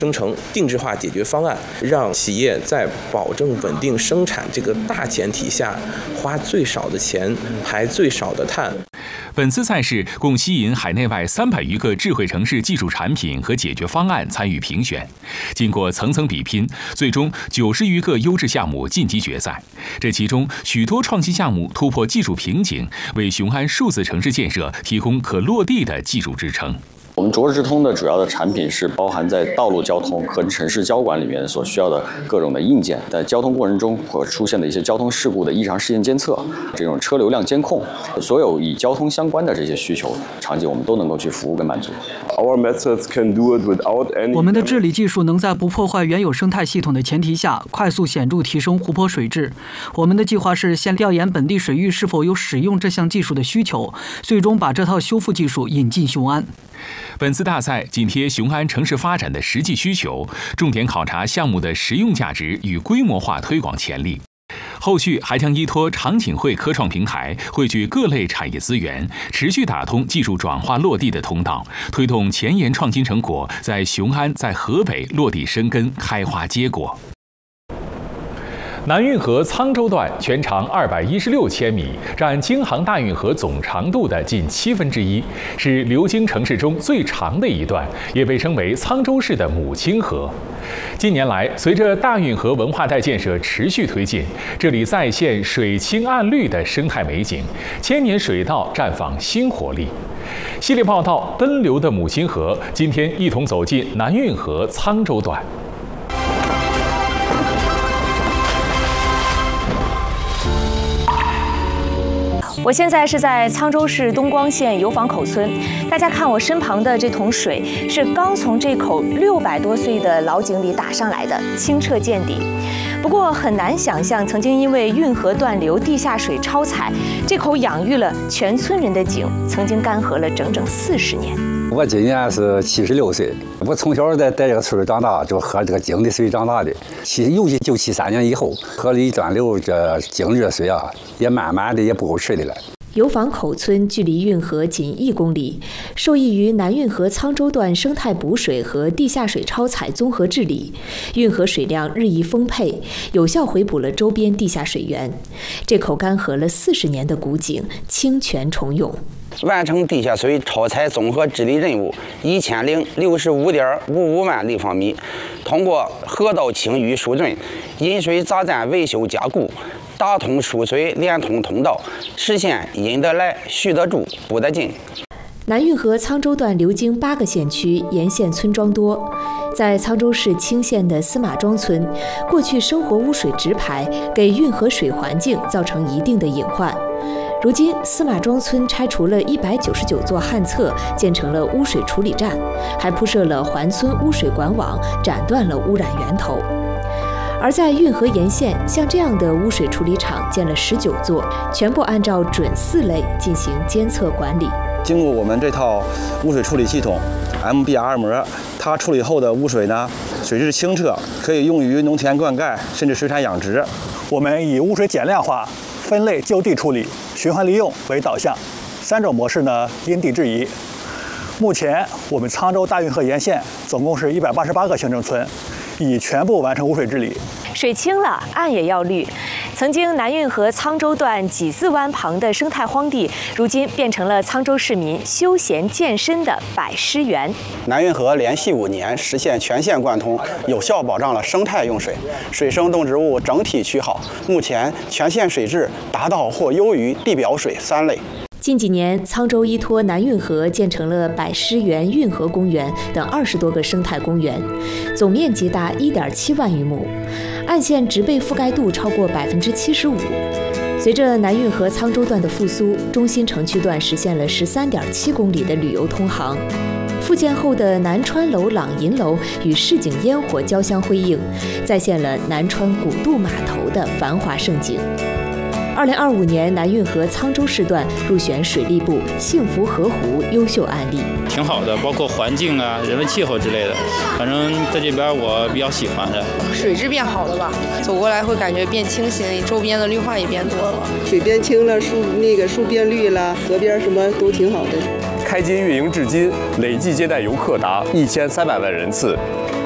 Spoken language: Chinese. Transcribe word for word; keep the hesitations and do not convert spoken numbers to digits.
生成定制化解决方案，让企业在保证稳定生产这个大前提下，花最少的钱，排最少的碳。 本次赛事共吸引海内外三百余个智慧城市技术产品和解决方案参与评选，经过层层比拼，最终九十余个优质项目晋级决赛。这其中许多创新项目突破技术瓶颈，为雄安数字城市建设提供可落地的技术支撑。 我们卓智智通的主要的产品是包含在道路交通和城市交管里面所需要的各种的硬件，在交通过程中所出现的一些交通事故的异常事件监测，这种车流量监控，所有与交通相关的这些需求场景，我们都能够去服务跟满足。 Our methods can do it without any... 我们的治理技术能在不破坏原有生态系统的前提下，快速显著提升湖泊水质。我们的计划是先调研本地水域是否有使用这项技术的需求，最终把这套修复技术引进雄安。 本次大赛紧贴雄安城市发展的实际需求，重点考察项目的实用价值与规模化推广潜力。后续还将依托长景汇科创平台，汇聚各类产业资源，持续打通技术转化落地的通道，推动前沿创新成果在雄安、在河北落地生根、开花结果。南运河沧州段全长二百一十六千米，占京杭大运河总长度的近七分之一，是流经城市中最长的一段，也被称为沧州市的母亲河。近年来，随着大运河文化带建设持续推进，这里再现水清岸绿的生态美景，千年水道绽放新活力。系列报道《奔流的母亲河》，今天一同走进南运河沧州段。 我现在是在沧州市东光县油坊口村，大家看我身旁的这桶水，是刚从这口六百多岁的老井里打上来的，清澈见底。不过很难想象，曾经因为运河断流、地下水超采，这口养育了全村人的井，曾经干涸了整整四十年。 我今年是七十六岁，我从小在在这个村长大，就喝这个井的水长大的。其尤其就七三年以后，河里断流，这井里的水啊，也慢慢的也不够吃的了。 油坊口村距离运河仅一公里，受益于南运河沧州段生态补水和地下水超采综合治理，运河水量日益丰沛，有效回补了周边地下水源。这口干涸了四十年的古井清泉重涌。 完成地下水超采综合治理任务一千零六十五点五五万立方米，通过河道清淤疏浚、引水匝站维修加固，打通输水连通通道，实现引得来、蓄得住、补得进。 南运河沧州段流经八个县区，沿线村庄多。在沧州市青县的司马庄村，过去生活污水直排，给运河水环境造成一定的隐患。如今，司马庄村拆除了一百九十九座旱厕，建成了污水处理站，还铺设了环村污水管网，斩断了污染源头。而在运河沿线，像这样的污水处理厂建了十九座，全部按照准四类进行监测管理。 经过我们这套污水处理系统 M B R 膜，它处理后的污水呢，水质清澈，可以用于农田灌溉，甚至水产养殖。 我们以污水减量化、分类就地处理、循环利用为导向，三种模式呢因地制宜。目前我们沧州大运河沿线总共是一百八十八个行政村，已全部完成污水治理。 水清了，岸也要绿。曾经南运河沧州段几字湾旁的生态荒地，如今变成了沧州市民休闲健身的百诗园。 南运河连续五年实现全线贯通，有效保障了生态用水，水生动植物整体趋好。目前全线水质达到或优于地表水三类。 近几年，沧州依托南运河建成了百诗园、运河公园等二十多个生态公园，总面积达一点七万余亩，岸线植被覆盖度超过百分之七十五。随着南运河沧州段的复苏，中心城区段实现了十三点七公里的旅游通航。复建后的南川楼、朗银楼与市井烟火交相辉映，再现了南川古渡码头的繁华盛景。二零二五年南运河沧州市段入选水利部幸福河湖优秀案例， 挺好的，包括环境啊、人文气候之类的，反正在这边我比较喜欢的。 水质变好了吧，走过来会感觉变清新，周边的绿化也变多了， 水变清了，树那个树变绿了，河边什么都挺好的。 开机运营至今，累计接待游客达一千三百万人次，